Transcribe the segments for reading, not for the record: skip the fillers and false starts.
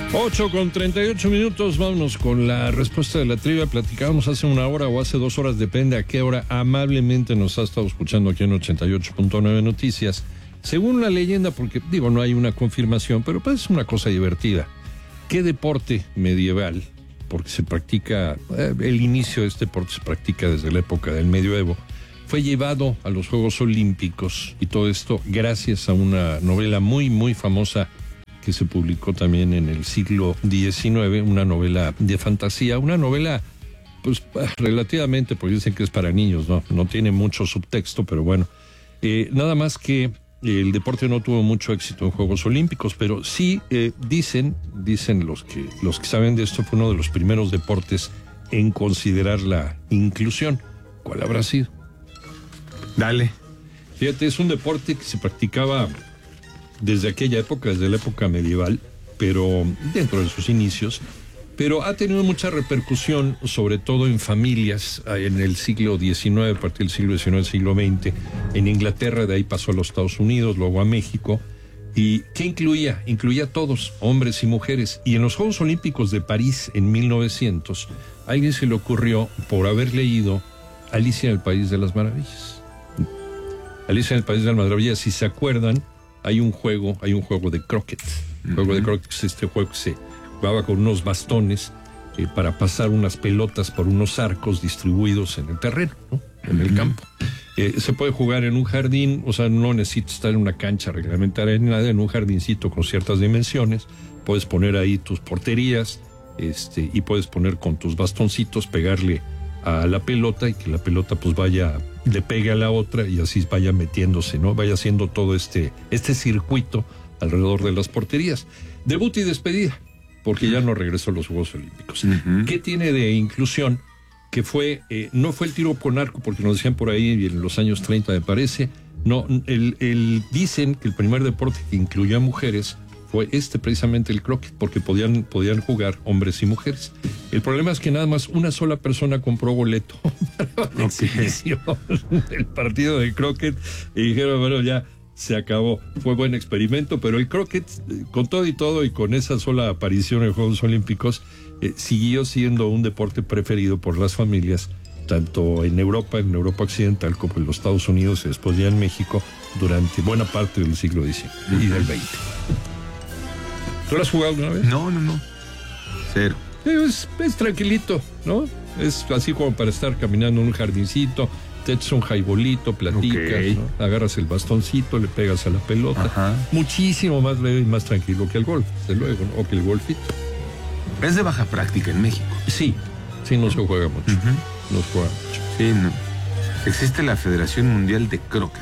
8:38, vámonos con la respuesta de la trivia. Platicábamos hace una hora o hace 2 horas, depende a qué hora amablemente nos ha estado escuchando aquí en 88.9 Noticias. Según la leyenda, porque digo, no hay una confirmación, pero pues es una cosa divertida. ¿Qué deporte medieval, porque se practica, el inicio de este deporte se practica desde la época del medioevo, fue llevado a los Juegos Olímpicos, y todo esto gracias a una novela muy, muy famosa que se publicó también en el siglo XIX, una novela de fantasía, una novela pues relativamente, porque dicen que es para niños, no tiene mucho subtexto, pero bueno, nada más que el deporte no tuvo mucho éxito en Juegos Olímpicos, pero sí dicen los que saben de esto, fue uno de los primeros deportes en considerar la inclusión. ¿Cuál habrá sido? Dale. Fíjate, es un deporte que se practicaba desde aquella época, desde la época medieval, pero dentro de sus inicios, pero ha tenido mucha repercusión, sobre todo en familias, en el siglo XIX, a partir del siglo XIX, siglo XX, en Inglaterra, de ahí pasó a los Estados Unidos, luego a México. ¿Y qué incluía? Incluía a todos, hombres y mujeres. Y en los Juegos Olímpicos de París, en 1900, a alguien se le ocurrió, por haber leído Alicia en el País de las Maravillas. Alicia en el País de las Maravillas, si se acuerdan, hay un juego de croquet. El juego de croquet es este juego que se jugaba con unos bastones para pasar unas pelotas por unos arcos distribuidos en el terreno, ¿no? En el campo. Se puede jugar en un jardín, o sea, no necesitas estar en una cancha reglamentaria ni nada, en un jardincito con ciertas dimensiones. Puedes poner ahí tus porterías, y puedes poner con tus bastoncitos, pegarle a la pelota y que la pelota pues le pegue a la otra y así vaya metiéndose, ¿no? Vaya haciendo todo este circuito alrededor de las porterías. Debut y despedida, porque ya no regresó a los Juegos Olímpicos. ¿Qué tiene de inclusión? Que no fue el tiro con arco, porque nos decían por ahí en los años 30, me parece. No, dicen que el primer deporte que incluyó a mujeres fue precisamente el croquet, porque podían jugar hombres y mujeres. El problema es que nada más una sola persona compró boleto para la exhibición del partido de croquet y dijeron, bueno, ya se acabó. Fue buen experimento, pero el croquet, con todo y con esa sola aparición en Juegos Olímpicos, siguió siendo un deporte preferido por las familias, tanto en Europa Occidental, como en los Estados Unidos y después ya en México, durante buena parte del siglo XIX y del XX. ¿Tú lo has jugado alguna vez? No. Cero. Es tranquilito, ¿no? Es así como para estar caminando en un jardincito, te echas un jaibolito, platicas, ¿no? Agarras el bastoncito, le pegas a la pelota. Ajá. Muchísimo más leve y más tranquilo que el golf, desde luego, ¿no? O que el golfito. Es de baja práctica en México. Sí, no se juega mucho. No se juega mucho. Sí, no. Existe la Federación Mundial de Croquet.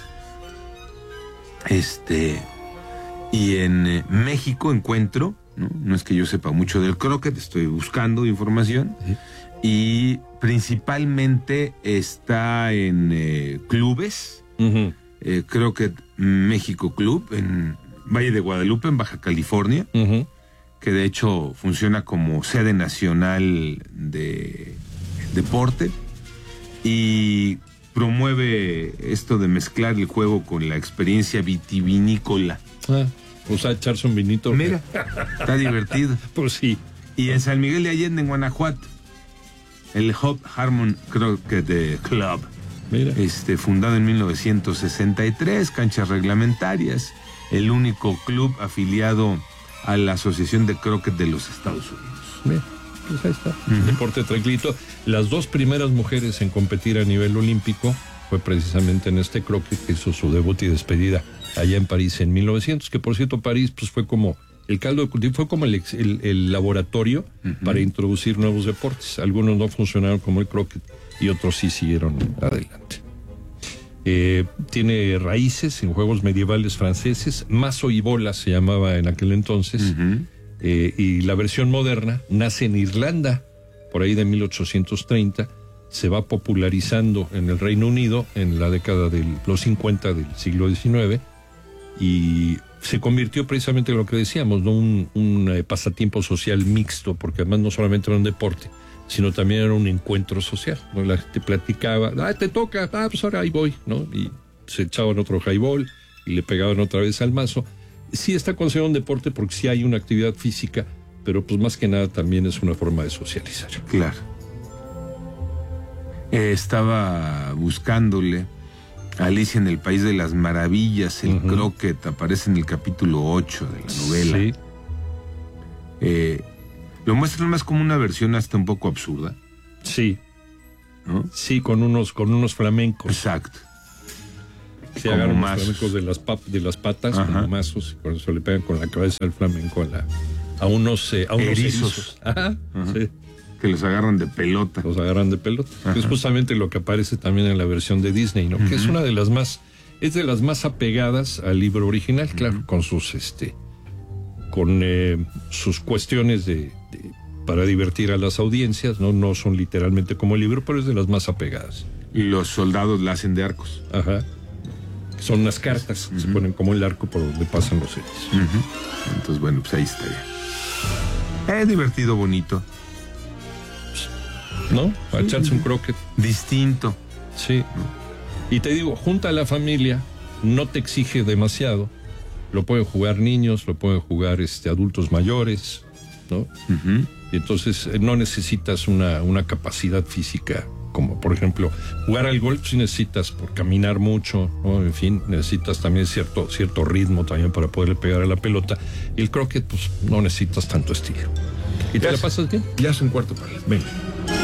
Y en México encuentro, no es que yo sepa mucho del croquet, estoy buscando información, y principalmente está en clubes, Croquet México Club, en Valle de Guadalupe, en Baja California, que de hecho funciona como sede nacional de deporte, y promueve esto de mezclar el juego con la experiencia vitivinícola. Pues a echarse un vinito. Mira, está divertido. Pues sí. Y en San Miguel de Allende, en Guanajuato, el Hope Harmon Croquet Club. Mira. Fundado en 1963, canchas reglamentarias, el único club afiliado a la Asociación de Croquet de los Estados Unidos. Mira, pues ahí está. Deporte tranquilito. Las 2 primeras mujeres en competir a nivel olímpico fue precisamente en este croquet que hizo su debut y despedida allá en París en 1900, que por cierto París pues fue como el caldo de cultivo, fue como el laboratorio para introducir nuevos deportes. Algunos no funcionaron como el croquet y otros sí siguieron adelante. Tiene raíces en juegos medievales franceses, mazo y bola se llamaba en aquel entonces, y la versión moderna nace en Irlanda, por ahí de 1830, se va popularizando en el Reino Unido en la década de los 50 del siglo XIX, y se convirtió precisamente en lo que decíamos, ¿no? Un pasatiempo social mixto, porque además no solamente era un deporte, sino también era un encuentro social, ¿no? La gente platicaba, te toca, pues ahora ahí voy, ¿no? Y se echaban otro highball y le pegaban otra vez al mazo. sí está considerado un deporte porque sí hay una actividad física, pero pues más que nada también es una forma de socializar. Claro. Estaba buscándole Alicia en el País de las Maravillas, el croquet, aparece en el capítulo 8 de la novela. Sí. Lo muestran más como una versión hasta un poco absurda. Sí. ¿No? Sí, con unos flamencos. Exacto. Se agarran los flamencos de las patas, como mazos, y con eso le pegan con la cabeza al flamenco a unos erizos. Ajá. Sí. Que los agarran de pelota. Los agarran de pelota. Que es justamente lo que aparece también en la versión de Disney, ¿no? Que es una de las más, es de las más apegadas al libro original, claro, con sus sus cuestiones para divertir a las audiencias, no son literalmente como el libro, pero es de las más apegadas. Y los soldados la hacen de arcos. Ajá. Son unas cartas, se ponen como el arco por donde pasan los erizos. Entonces, bueno, pues ahí está ya. Es divertido, bonito. ¿No? Para echarse un croquet. Distinto. Sí. Y te digo, junta a la familia, no te exige demasiado. Lo pueden jugar niños, lo pueden jugar adultos mayores, ¿no? Y entonces no necesitas una capacidad física, como por ejemplo, jugar al golf si necesitas por caminar mucho, ¿no? En fin, necesitas también cierto ritmo también para poderle pegar a la pelota. Y el croquet, pues, no necesitas tanto estilo. ¿Y te la pasas bien? Ya es un cuarto para las. Venga.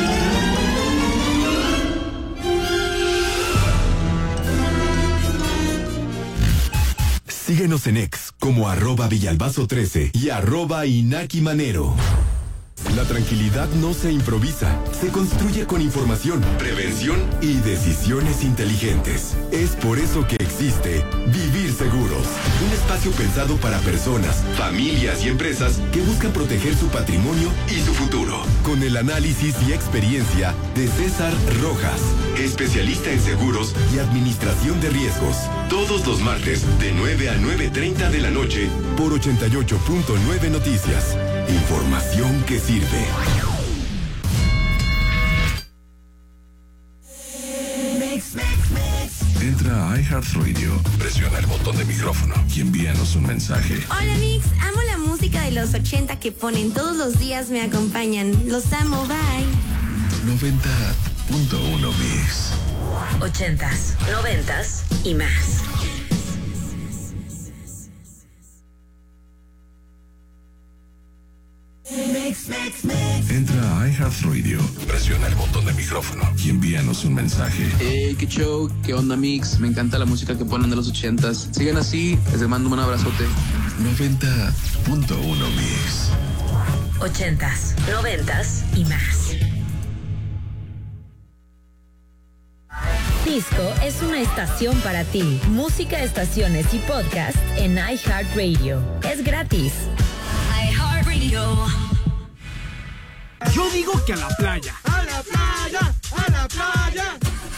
Síguenos en X como @Villalbazo13 y @InakiManero. La tranquilidad no se improvisa, se construye con información, prevención y decisiones inteligentes. Es por eso que existe Vivir Seguros, un espacio pensado para personas, familias y empresas que buscan proteger su patrimonio y su futuro. Con el análisis y experiencia de César Rojas, especialista en seguros y administración de riesgos. Todos los martes de 9 a 9:30 de la noche por 88.9 Noticias. Información que sirve. Entra a iHeartRadio, presiona el botón de micrófono y envíanos un mensaje. Hola Mix, amo la música de los 80 que ponen todos los días, me acompañan. Los amo, bye. 90.1 Mix. 80s, 90s y más. Entra a iHeartRadio, presiona el botón de micrófono y envíanos un mensaje. Qué show, qué onda Mix, me encanta la música que ponen de los 80s. Sigan así, les mando un abrazote. 90.1 Mix. 80s, 90s y más. Disco es una estación para ti. Música, estaciones y podcast en iHeartRadio. Es gratis. iHeartRadio. Yo digo que a la playa. ¡A la playa! ¡A la playa!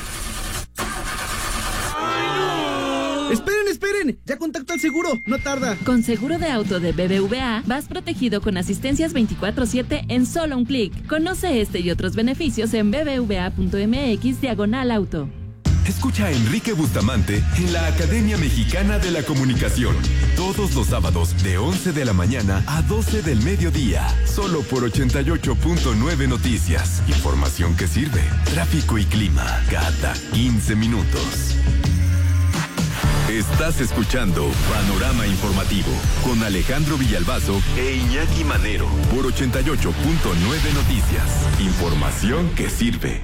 ¡Ay, no! ¡Esperen! Ya contacto al seguro, no tarda. Con seguro de auto de BBVA, vas protegido con asistencias 24/7 en solo un clic. Conoce este y otros beneficios en bbva.mx/auto. Escucha a Enrique Bustamante en la Academia Mexicana de la Comunicación. Todos los sábados de 11 de la mañana a 12 del mediodía. Solo por 88.9 Noticias. Información que sirve. Tráfico y clima cada 15 minutos. Estás escuchando Panorama Informativo con Alejandro Villalbazo e Iñaki Manero por 88.9 Noticias. Información que sirve.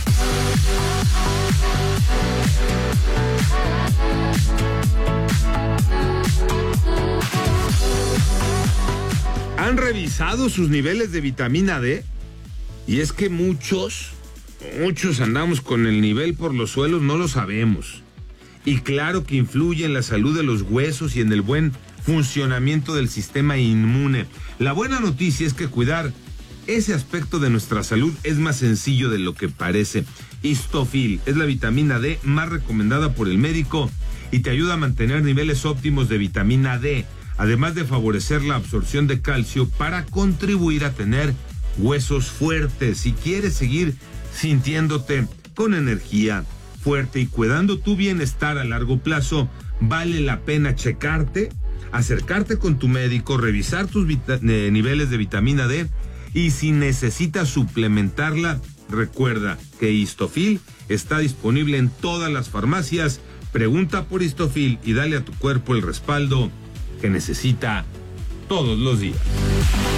¿Han revisado sus niveles de vitamina D? Y es que muchos andamos con el nivel por los suelos, no lo sabemos. Y claro que influye en la salud de los huesos y en el buen funcionamiento del sistema inmune. La buena noticia es que cuidar ese aspecto de nuestra salud es más sencillo de lo que parece. Histofil es la vitamina D más recomendada por el médico y te ayuda a mantener niveles óptimos de vitamina D, además de favorecer la absorción de calcio para contribuir a tener huesos fuertes. Si quieres seguir sintiéndote con energía, fuerte y cuidando tu bienestar a largo plazo, vale la pena checarte acercarte con tu médico, revisar tus niveles de vitamina D y si necesitas suplementarla, recuerda que Histofil está disponible en todas las farmacias. Pregunta por Histofil y dale a tu cuerpo el respaldo que necesita todos los días.